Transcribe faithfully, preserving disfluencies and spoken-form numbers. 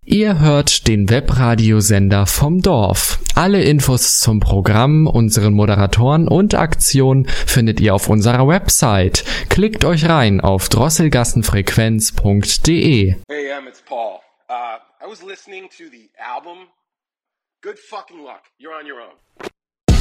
Ihr hört den Webradiosender vom Dorf. Alle Infos zum Programm, unseren Moderatoren und Aktionen findet ihr auf unserer Website. Klickt euch rein auf drosselgassenfrequenz punkt de. Hey, um, it's Paul. Uh, I was listening to the album. Good fucking luck. You're on your own.